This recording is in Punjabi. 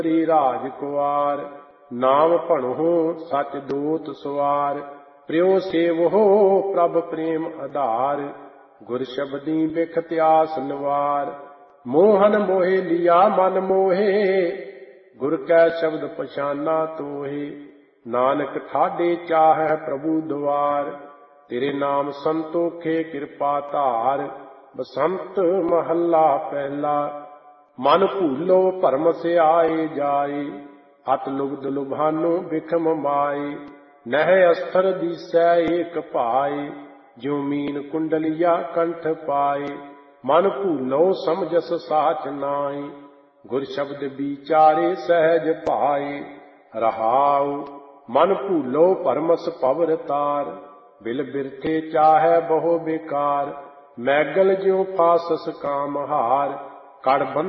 ਸੁੰਦਰੀ ਰਾਜ ਕੁਵਾਰ। ਨਾਮ ਭਣਹੁ ਸਚ ਦੂਤ ਸੁਵਾਰ। ਪ੍ਰਿਉ ਸੇਵਹੁ ਪ੍ਰਭ ਪ੍ਰੇਮ ਆਧਾਰ। ਗੁਰ ਸ਼ਬਦੀ ਬਿਖਤ ਆਸ ਨਿਵਾਰ। ਮੋਹਨ ਮੋਹਿ ਲਿਆ ਮਨ ਮੋਹੇ। ਗੁਰ ਕੈ ਸ਼ਬਦ ਪਛਾਨਾ ਤੋਹੇ। ਨਾਨਕ ਠਾਡੇ ਚਾਹੈ ਪ੍ਰਭੂ ਦੁਆਰ। ਤੇਰੇ ਨਾਮ ਸੰਤੋਖੇ ਕਿਰਪਾ ਧਾਰ। ਬਸੰਤ ਮਹੱਲਾ ਪਹਿਲਾ। ਮਨ ਭੂਲੋ ਭਰਮ ਸਿਆਏ ਜਾਏ। ਅਤ ਲੁਬਧ ਲੁਭਾਨੋ ਬਿਖਮ ਮਾਏ। ਨਹਿ ਅਸਥਰ ਦੀਸੈ ਏਕ ਭਾਏ। ਜਿਉ ਮੀਨ ਕੁੰਡਲੀਆ ਕੰਠ ਪਾਏ। ਮਨ ਭੂਲੋ ਸਮਝਸ ਸਾਚ ਨਾਏ। ਗੁਰ ਸ਼ਬਦ ਵਿਚਾਰੇ ਸਹਿਜ ਭਾਏ। ਰਹਾਉ ਮਨ ਭੂਲੋ ਭਰਮਸ ਭਵਰ ਤਾਰ। ਬਿਲ ਬਿਰਥੇ ਚਾਹੈ ਬਹੁ ਬੇਕਾਰ। ਮੈਗਲ ਜਿਉ ਫਾਸਸ ਕਾਮ ਹਾਰ। ਕੜ